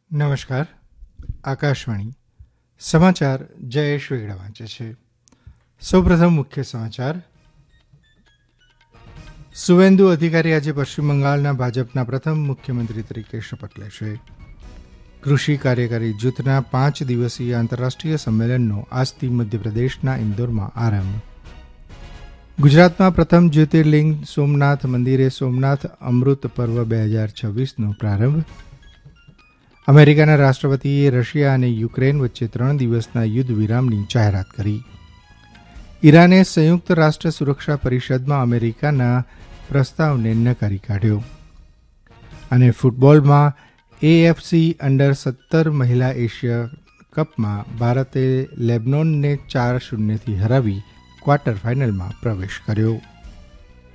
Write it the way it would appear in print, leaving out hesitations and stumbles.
નમસ્કાર. આકાશવાણી સમાચાર જયેશ વેગડા વાંચે છે. સૌપ્રથમ મુખ્ય સમાચાર. સુવેન્દુ અધિકારી આજે પશ્ચિમ બંગાળના ભાજપના પ્રથમ મુખ્યમંત્રી તરીકે શપથ લેશે. કૃષિ કાર્યકારી જૂથના 5 દિવસીય આંતરરાષ્ટ્રીય સંમેલનનો આજથી મધ્યપ્રદેશના ઇન્દોરમાં આરંભ. ગુજરાતમાં પ્રથમ જ્યોતિર્લિંગ સોમનાથ મંદિરે સોમનાથ અમૃત પર્વ 2026નો પ્રારંભ. અમેરિકાના રાષ્ટ્રપતિએ રશિયા અને યુક્રેન વચ્ચે 3 દિવસના યુદ્ધ વિરામની જાહેરાત કરી. ઈરાને સંયુક્ત રાષ્ટ્ર સુરક્ષા પરિષદમાં અમેરિકાના પ્રસ્તાવને નકારી કાઢ્યો. અને ફૂટબોલમાં AFC અંડર-17 મહિલા એશિયા કપમાં ભારતે લેબનોનને 4-0થી હરાવી ક્વાર્ટર ફાઇનલમાં પ્રવેશ કર્યો.